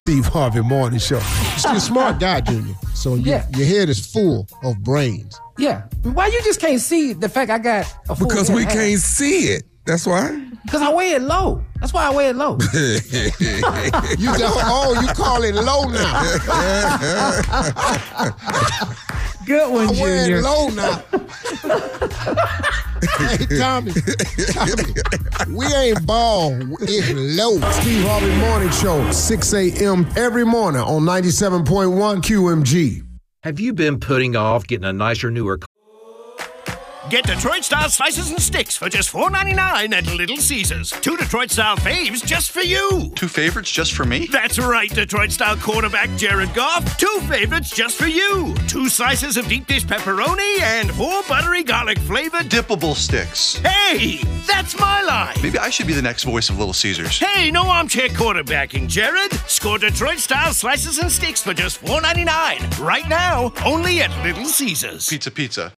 Steve Harvey Morning Show. You're a smart guy, Junior. So your head is full of brains. Yeah. Why you just can't see the fact I got a full Because head we of hair? can't see it. That's why. Because I wear it low. That's why I wear it low. You call it low now. Good one, I wear Junior. it low now. Hey, Tommy, we ain't bald. It's low. Steve Harvey Morning Show, 6 a.m. every morning on 97.1 QMG. Have you been putting off getting a nicer, newer car? Get Detroit-style slices and sticks for just $4.99 at Little Caesars. 2 Detroit-style faves just for you. 2 favorites just for me? That's right, Detroit-style quarterback Jared Goff. 2 favorites just for you. 2 slices of deep dish pepperoni and 4 buttery garlic-flavored dippable sticks. Hey, that's my line. Maybe I should be the next voice of Little Caesars. Hey, no armchair quarterbacking, Jared. Score Detroit-style slices and sticks for just $4.99. Right now, only at Little Caesars. Pizza.